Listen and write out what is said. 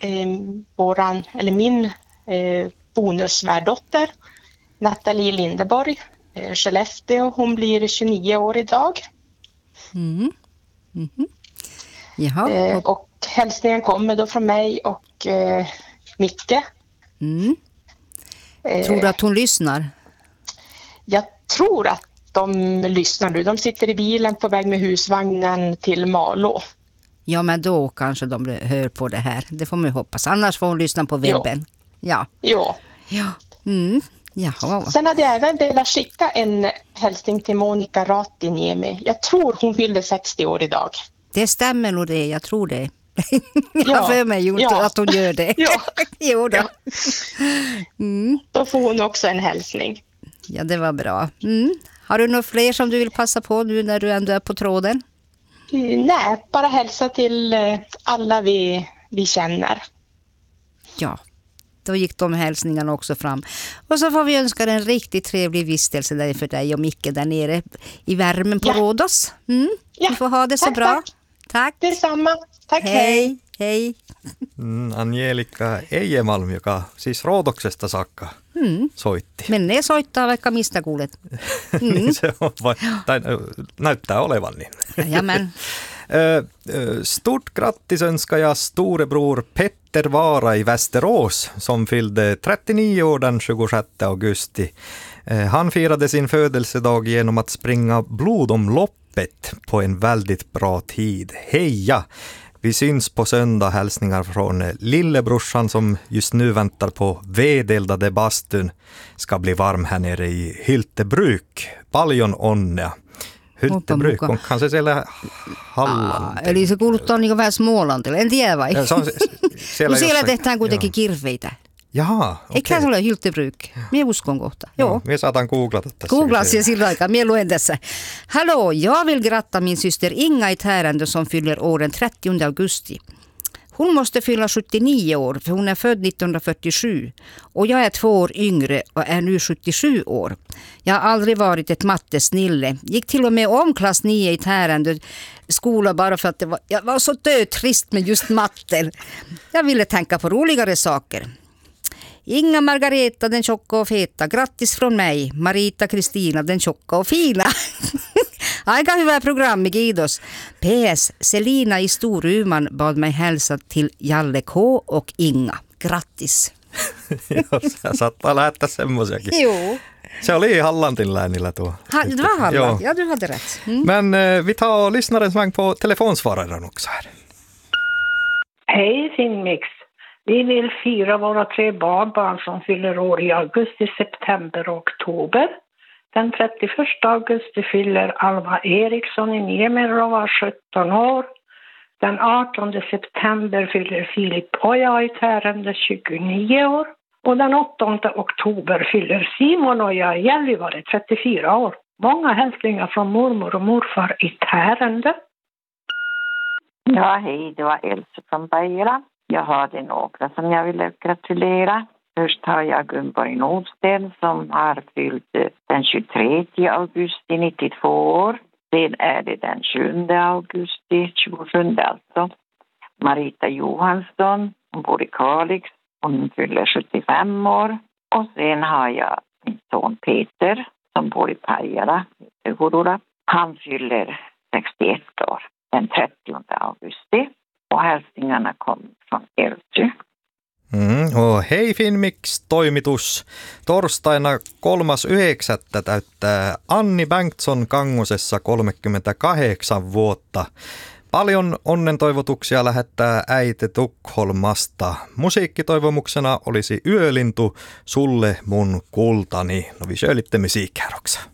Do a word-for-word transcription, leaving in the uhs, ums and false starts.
eh, våran, eller min eh, bonusvärdotter Nathalie Lindeborg, eh, Skellefteå. Hon blir tjugonio år idag. Mm. Mm-hmm. Jaha. Eh, och hälsningen kommer då från mig och eh, Micke. Mm. Tror du att hon lyssnar? Jag tror att de lyssnar nu. De sitter i bilen på väg med husvagnen till Malå. Ja, men då kanske de hör på det här. Det får man ju hoppas. Annars får hon lyssna på webben. Ja. Ja. Ja. Mm. Jaha. Sen hade jag även velat skicka en hälsning till Monica Ratiniemi. Jag tror hon fyllde sextio år idag. Det stämmer nog det, jag tror det. Jag Ja. har för mig gjort Ja. att hon gör det. Ja. Jo då. Ja. Mm. Då får hon också en hälsning. Ja, det var bra. Mm. Har du några fler som du vill passa på nu när du ändå är på tråden? Mm, nej, bara hälsa till eh, alla vi, vi känner. Ja, då gick de hälsningarna också fram. Och så får vi önska dig en riktigt trevlig vistelse där för dig och Micke där nere i värmen på Ja. Rhodos. Mm. Ja. Du får ha det så Tack, bra. tack. Tack. Detsamma. Tack, hej. Hej. Hej. Mm, Angelika Eijemalm, joka siis Rhodoksesta saakka Mm. soitti. Menee soittaa vaikka mistä kuulet. Mm. Se on vai, tai, näyttää olevan niin. Jajamän. Ö, ö, Stort grattis önskar jag storebror Petter Vara i Västerås som fyllde trettionio år den tjugosjätte augusti. Eh, Han firade sin födelsedag genom att springa blodomloppet på en väldigt bra tid. Heja! Vi syns på söndag. Hälsningar från eh, lillebrorsan som just nu väntar på vedeldade bastun. Ska bli varm här nere i Hyltebruk. Paljon onnea. Hyltebruk on kanssa siellä Halland. Aa, eli se kuuluttaa niin vähän Smålandille, en tiedä vai? Ja, se on se- siellä No siellä jossain- tehdään kuitenkin Joo. kirveitä. Jaha, Eikä se okei. ole Hyltebruk? Mie uskon kohta. Joo. Joo, minä saatan googlata tässä. Googla sig sillä aikaa, mie luen tässä. Hallå, jag vill gratta min syster Inga i Tärendö som fyller år den trettionde augusti. Hon måste fylla sjuttionio år för hon är född nittonhundrafyrtiosju och jag är två år yngre och är nu sjuttiosju år. Jag har aldrig varit ett mattesnille. Gick till och med om klass nio i Tärendö skola bara för att det var, jag var så dötrist med just matten. Jag ville tänka på roligare saker. Inga Margareta den tjocka och feta. Grattis från mig. Marita Kristina den tjocka och fina. Aika hyvä programmi, kiitos. P S. Selina i Storuman bad mig hälsa till Jalle K och Inga. Grattis. Joo, sä saattaa lähettää semmosiakin. Jo. Se oli Hallandin läänillä tuo. Ha, det var Halland. Joo. Ja, du hade rätt. Mm. Men eh, vi tar och lyssnar en sväng på telefonsvararen också här. Hej Finnmix. Vi vill fira våra tre barnbarn som fyller år i augusti, september och oktober. Den trettioförsta augusti fyller Alva Eriksson i Niemelrova sjutton år. Den artonde september fyller Filip Oja i Tärendö tjugonio år. Och den åttonde oktober fyller Simon Oja i Gällivare trettiofyra år. Många hälsningar från mormor och morfar i Tärendö. Ja, hej, det var Elsa från Pajala. Jag hade några som jag ville gratulera. Först har jag Gunborg Nordsten som har fyllt den tjugotredje augusti nittiotvå år. Sen är det den sjunde augusti, tjugosjunde alltså. Marita Johansson, hon bor i Kalix. Hon fyller sjuttiofem år. Och sen har jag min son Peter som bor i Pajala. Han fyller sextioett år den trettionde augusti. Och hälsningarna kom från Elsy. Mm, och hei Finnmix toimitus. Torstaina kolmas yhdeksättä täyttää Anni Bengtsson Kangosessa kolmekymmentäkahdeksan vuotta. Paljon onnentoivotuksia lähettää äiti Tukholmasta. Musiikkitoivomuksena olisi Yölintu, sulle mun kultani. No vi kör lite musik här också.